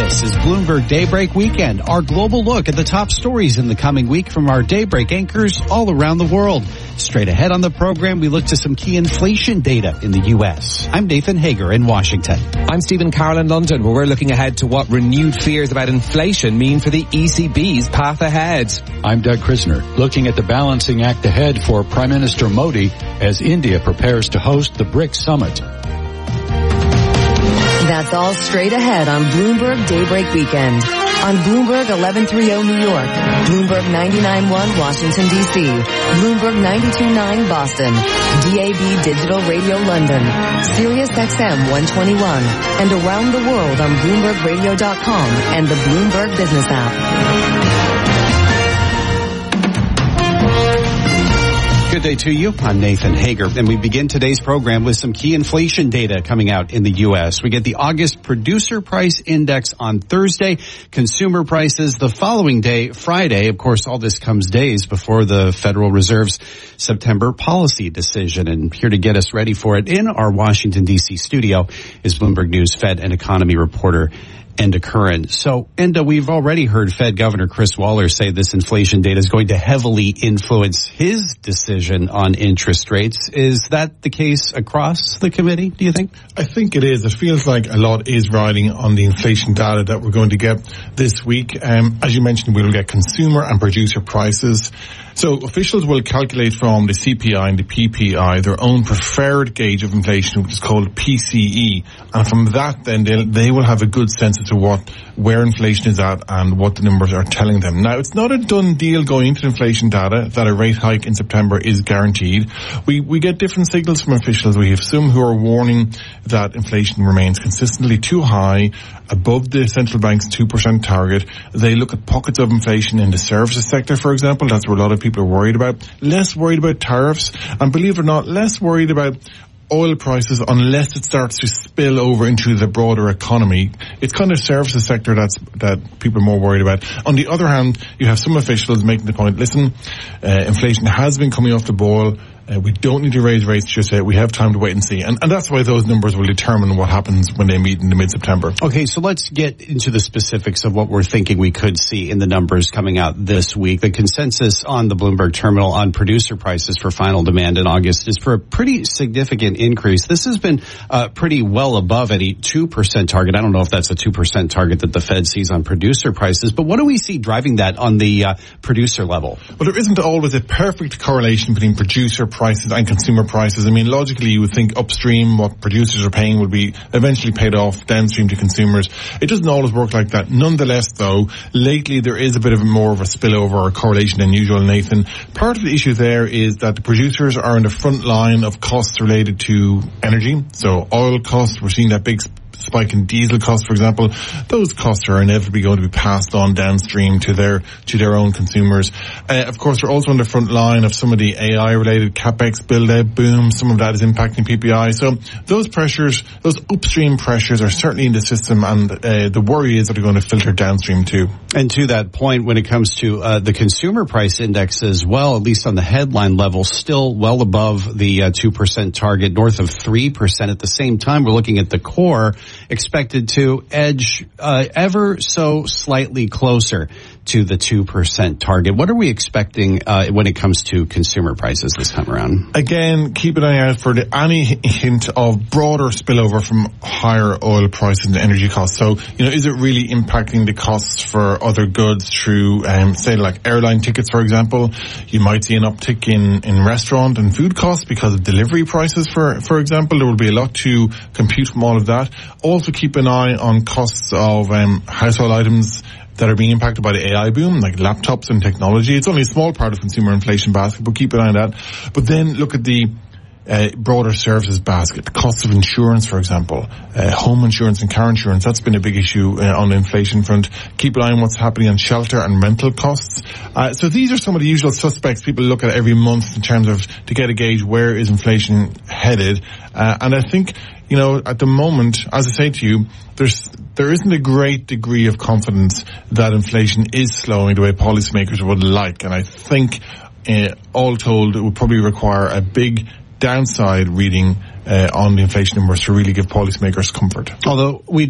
This is Bloomberg Daybreak Weekend, our global look at the top stories in the coming week from our Daybreak anchors all around the world. Straight ahead on the program, we look to some key inflation data in the U.S. I'm Nathan Hager in Washington. I'm Stephen Carroll in London, where we're looking ahead to what renewed fears about inflation mean for the ECB's path ahead. I'm Doug Krisner, looking at the balancing act ahead for Prime Minister Modi as India prepares to host the BRICS summit. That's all straight ahead on Bloomberg Daybreak Weekend. On Bloomberg 1130 New York, Bloomberg 99.1 Washington, D.C., Bloomberg 92.9 Boston, DAB Digital Radio London, Sirius XM 121, and around the world on BloombergRadio.com and the Bloomberg Business app. Good day to you. I'm Nathan Hager, and we begin today's program with some key inflation data coming out in the U.S. We get the August Producer Price Index on Thursday, consumer prices the following day, Friday. Of course, all this comes days before the Federal Reserve's September policy decision. And here to get us ready for it in our Washington, D.C. studio is Bloomberg News Fed and economy reporter Enda Curran. So, Enda, we've already heard Fed Governor Chris Waller say this inflation data is going to heavily influence his decision on interest rates. Is that the case across the committee, do you think? I think it is. It feels like a lot is riding on the inflation data that we're going to get this week. As you mentioned, we'll get consumer and producer prices. So officials will calculate from the CPI and the PPI their own preferred gauge of inflation, which is called PCE. And from that, then they will have a good sense as to where inflation is at and what the numbers are telling them. Now, it's not a done deal going into inflation data that a rate hike in September is guaranteed. We get different signals from officials. We have some who are warning that inflation remains consistently too high, above the central bank's 2% target. They look at pockets of inflation in the services sector, for example. That's where a lot of people are worried about. Less worried about tariffs, and believe it or not, less worried about oil prices unless it starts to spill over into the broader economy. It's kind of services sector that people are more worried about. On the other hand, you have some officials making the point, listen, inflation has been coming off the boil. We don't need to raise rates just yet. We have time to wait and see. And that's why those numbers will determine what happens when they meet in the mid-September. Okay, so let's get into the specifics of what we're thinking we could see in the numbers coming out this week. The consensus on the Bloomberg terminal on producer prices for final demand in August is for a pretty significant increase. This has been pretty well above any 2% target. I don't know if that's a 2% target that the Fed sees on producer prices, but what do we see driving that on the producer level? Well, there isn't always a perfect correlation between producer prices and consumer prices. I mean, logically, you would think upstream, what producers are paying will be eventually paid off downstream to consumers. It doesn't always work like that. Nonetheless, though, lately there is a bit of more of a spillover or correlation than usual, Nathan. Part of the issue there is that the producers are in the front line of costs related to energy. So oil costs, we're seeing that big spike in diesel costs, for example. Those costs are inevitably going to be passed on downstream to their own consumers. Of course, we're also on the front line of some of the AI-related capex build-out boom. Some of that is impacting PPI. So those pressures, those upstream pressures are certainly in the system, and the worry is that they're going to filter downstream too. And to that point, when it comes to the consumer price index as well, at least on the headline level, still well above the 2% target, north of 3%. At the same time, we're looking at the core, expected to edge ever so slightly closer to the 2% target. What are we expecting when it comes to consumer prices this time around? Again, keep an eye out for any hint of broader spillover from higher oil prices and energy costs. So, is it really impacting the costs for other goods through, say, like airline tickets, for example? You might see an uptick in restaurant and food costs because of delivery prices, for example. There will be a lot to compute from all of that. Also keep an eye on costs of household items that are being impacted by the AI boom, like laptops and technology. It's only a small part of consumer inflation basket, but keep an eye on that. But then look at the broader services basket, the cost of insurance, for example, home insurance and car insurance. That's been a big issue on the inflation front. Keep an eye on what's happening on shelter and rental costs. So these are some of the usual suspects people look at every month in terms of to get a gauge where is inflation headed. And I think, at the moment, as I say to you, there isn't a great degree of confidence that inflation is slowing the way policymakers would like. And I think, all told, it would probably require a big downside reading on the inflation numbers to really give policymakers comfort. Although we